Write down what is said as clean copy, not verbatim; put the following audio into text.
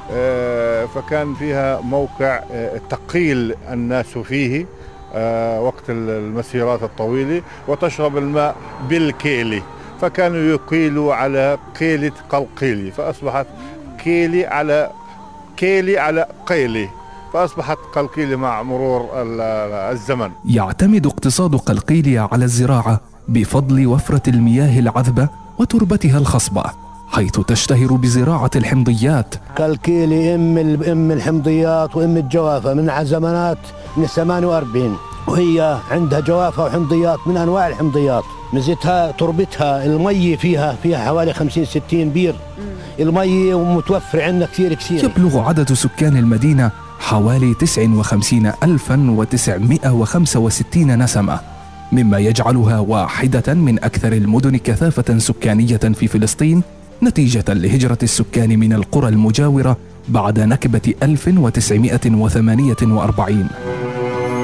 فكان فيها موقع تقيل الناس فيه وقت المسيرات الطويلة، وتشرب الماء بالكيلي، فكانوا يقيلوا على قيلة قلقيلي، فأصبحت كيلي على قيلي، فأصبحت قلقيلي مع مرور الزمن. يعتمد اقتصاد قلقيلية على الزراعة بفضل وفرة المياه العذبة وتربتها الخصبة، حيث تشتهر بزراعة الحمضيات. قلقيلي ام الحمضيات وام الجوافة من زمانات من 48، وهي عندها جوافة وحمضيات من انواع الحمضيات. ميزتها تربتها، المي فيها حوالي 50-60 بير، المي متوفر عندنا كثير. يبلغ عدد سكان المدينة حوالي 59,965 نسمة، مما يجعلها واحدة من أكثر المدن كثافة سكانية في فلسطين، نتيجة لهجرة السكان من القرى المجاورة بعد نكبة 1948.